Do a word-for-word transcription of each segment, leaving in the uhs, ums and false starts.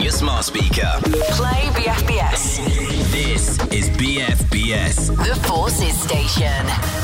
your smart speaker. Play B F B S. This is B F B S. The Forces Station.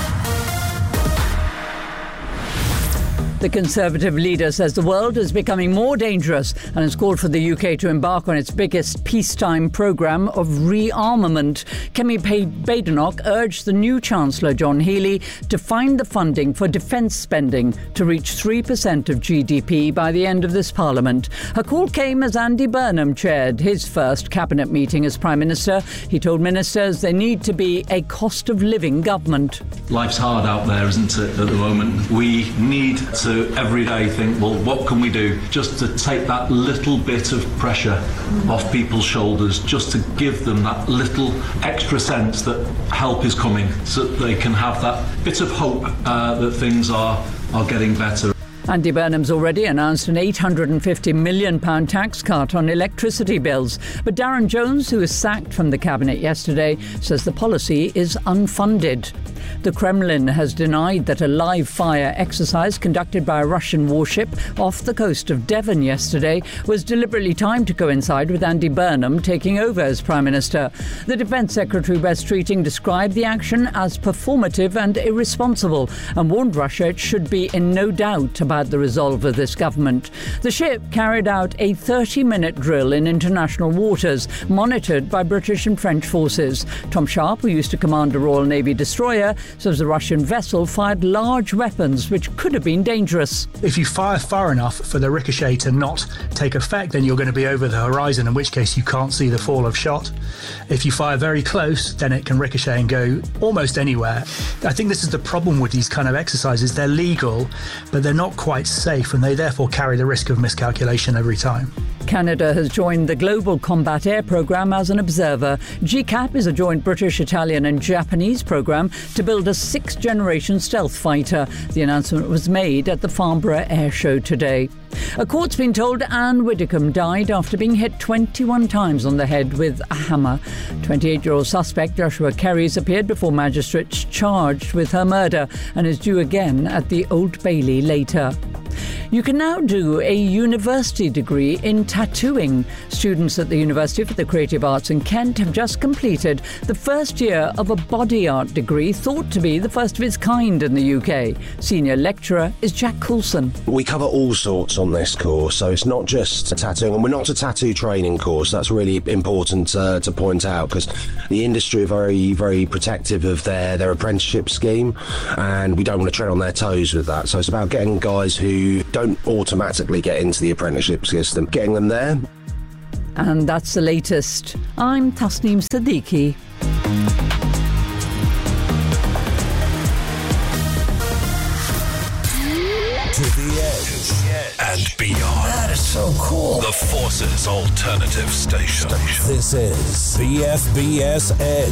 The Conservative leader says the world is becoming more dangerous and has called for the U K to embark on its biggest peacetime programme of rearmament. Kemi Badenoch urged the new Chancellor, John Healey, to find the funding for defence spending to reach three percent of G D P by the end of this Parliament. Her call came as Andy Burnham chaired his first cabinet meeting as Prime Minister. He told ministers there need to be a cost of living government. Life's hard out there, isn't it, at the moment? We need to every day think, well, what can we do just to take that little bit of pressure off people's shoulders, just to give them that little extra sense that help is coming, so that they can have that bit of hope uh, that things are, are getting better. Andy Burnham's already announced an eight hundred fifty million pounds tax cut on electricity bills. But Darren Jones, who was sacked from the cabinet yesterday, says the policy is unfunded. The Kremlin has denied that a live fire exercise conducted by a Russian warship off the coast of Devon yesterday was deliberately timed to coincide with Andy Burnham taking over as Prime Minister. The Defence Secretary Wes Streeting described the action as performative and irresponsible and warned Russia it should be in no doubt about the resolve of this government. The ship carried out a thirty-minute drill in international waters, monitored by British and French forces. Tom Sharp, who used to command a Royal Navy destroyer, says the Russian vessel fired large weapons which could have been dangerous. If you fire far enough for the ricochet to not take effect, then you're going to be over the horizon, in which case you can't see the fall of shot. If you fire very close, then it can ricochet and go almost anywhere. I think this is the problem with these kind of exercises. They're legal, but they're not quite safe, and they therefore carry the risk of miscalculation every time. Canada has joined the Global Combat Air Programme as an observer. G CAP is a joint British, Italian and Japanese programme to build a sixth-generation stealth fighter. The announcement was made at the Farnborough Air Show today. A court's been told Anne Widdecombe died after being hit twenty-one times on the head with a hammer. twenty-eight-year-old suspect Joshua Kerry's appeared before magistrates charged with her murder and is due again at the Old Bailey later. You can now do a university degree in tattooing. Students at the University for the Creative Arts in Kent have just completed the first year of a body art degree thought to be the first of its kind in the U K. Senior lecturer is Jack Coulson. We cover all sorts on this course, so it's not just a tattooing, and we're not a tattoo training course. That's really important uh, to point out, because the industry are very, very protective of their, their apprenticeship scheme, and we don't want to tread on their toes with that. So it's about getting guys who don't automatically get into the apprenticeship system, getting them there. And that's the latest. I'm Tasneem Siddiqui. To the edge and beyond. That is so cool. The Forces Alternative Station. This is B F B S Edge.